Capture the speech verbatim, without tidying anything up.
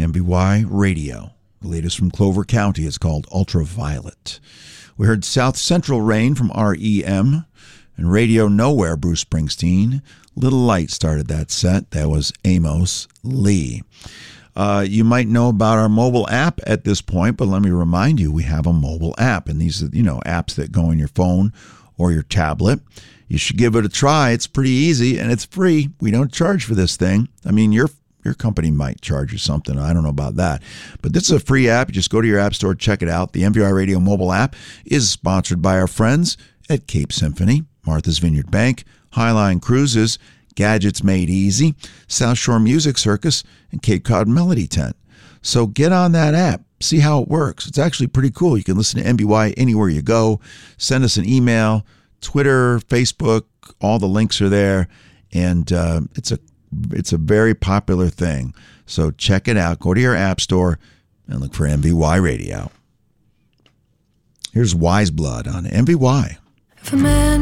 M B Y Radio. The latest from Clover County is called Ultraviolet. We heard South Central Rain from R E M and Radio Nowhere, Bruce Springsteen. Little Light started that set. That was Amos Lee. Uh, you might know about our mobile app at this point, but let me remind you, we have a mobile app, and these are, you know, apps that go on your phone or your tablet. You should give it a try. It's pretty easy, and it's free. We don't charge for this thing. I mean, your your company might charge you something. I don't know about that. But this is a free app. You just go to your app store, check it out. The M V R Radio mobile app is sponsored by our friends at Cape Symphony, Martha's Vineyard Bank, Highline Cruises, Gadgets Made Easy, South Shore Music Circus, and Cape Cod Melody Tent. So get on that app. See how it works. It's actually pretty cool. You can listen to M B Y anywhere you go. Send us an email, Twitter, Facebook. All the links are there. And uh, it's a it's a very popular thing. So check it out. Go to your app store and look for M V Y Radio. Here's Wise Blood on M V Y. If a man